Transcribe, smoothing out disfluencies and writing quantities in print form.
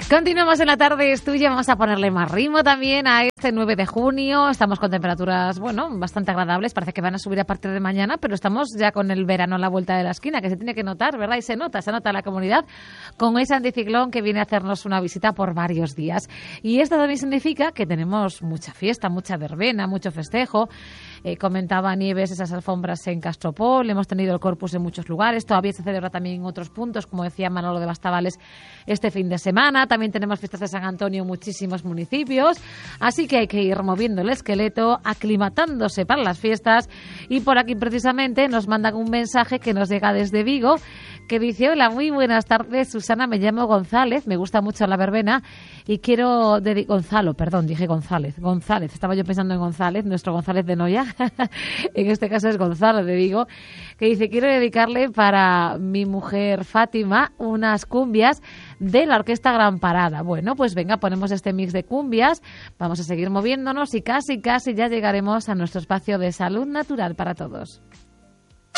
Continuamos en la tarde, es tuya. Vamos a ponerle más ritmo también a este 9 de junio. Estamos con temperaturas, bastante agradables. Parece que van a subir a partir de mañana, pero estamos ya con el verano a la vuelta de la esquina, que se tiene que notar, ¿verdad? Y se nota la comunidad con ese anticiclón que viene a hacernos una visita por varios días. Y esto también significa que tenemos mucha fiesta, mucha verbena, mucho festejo. Comentaba Nieves esas alfombras en Castropol, hemos tenido el Corpus en muchos lugares, todavía se celebra también en otros puntos, como decía Manolo de Bastavales, este fin de semana. También tenemos fiestas de San Antonio en muchísimos municipios, así que hay que ir moviendo el esqueleto, aclimatándose para las fiestas. Y por aquí precisamente nos mandan un mensaje que nos llega desde Vigo, que dice: hola, muy buenas tardes, Susana, me llamo González, me gusta mucho la verbena y quiero González, estaba yo pensando en González, nuestro González de Noya, en este caso es Gonzalo de Vigo, que dice: quiero dedicarle para mi mujer Fátima unas cumbias de la Orquesta Gran Parada. Bueno, pues venga, ponemos este mix de cumbias, vamos a seguir moviéndonos y casi ya llegaremos a nuestro espacio de salud natural para todos.